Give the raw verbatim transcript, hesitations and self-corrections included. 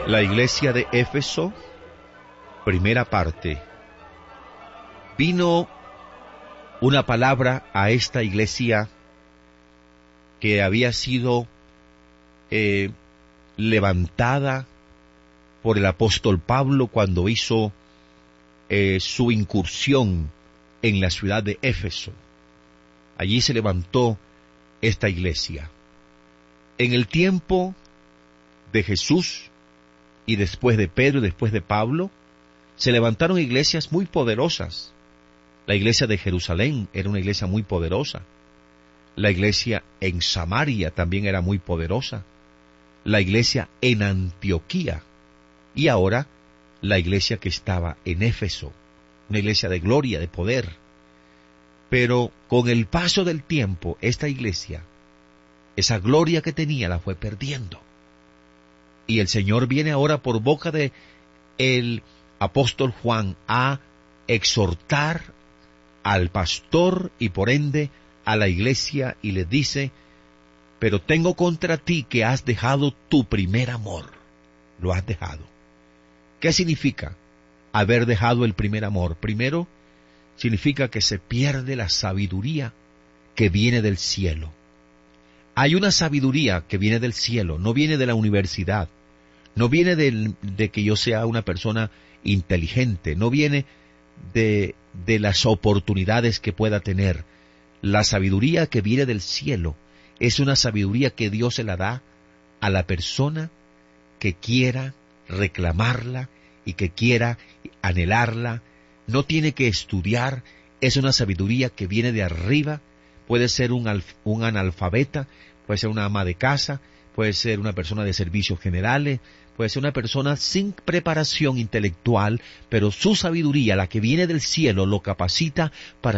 La iglesia de Éfeso, primera parte. Vino una palabra a esta iglesia que había sido eh, levantada por el apóstol Pablo cuando hizo eh, su incursión en la ciudad de Éfeso. Allí se levantó esta iglesia. En el tiempo de Jesús, y después de Pedro y después de Pablo, se levantaron iglesias muy poderosas. La iglesia de Jerusalén era una iglesia muy poderosa. La iglesia en Samaria también era muy poderosa. La iglesia en Antioquía. Y ahora, la iglesia que estaba en Éfeso. Una iglesia de gloria, de poder. Pero con el paso del tiempo, esta iglesia, esa gloria que tenía, la fue perdiendo. Y el Señor viene ahora por boca de el apóstol Juan a exhortar al pastor y por ende a la iglesia y le dice: pero tengo contra ti que has dejado tu primer amor. Lo has dejado. ¿Qué significa haber dejado el primer amor? Primero, significa que se pierde la sabiduría que viene del cielo. Hay una sabiduría que viene del cielo, no viene de la universidad, no viene de, de que yo sea una persona inteligente, no viene de, de las oportunidades que pueda tener. La sabiduría que viene del cielo es una sabiduría que Dios se la da a la persona que quiera reclamarla y que quiera anhelarla. No tiene que estudiar, es una sabiduría que viene de arriba. Puede ser un, alf, un analfabeta, puede ser una ama de casa, puede ser una persona de servicios generales, puede ser una persona sin preparación intelectual, pero su sabiduría, la que viene del cielo, lo capacita para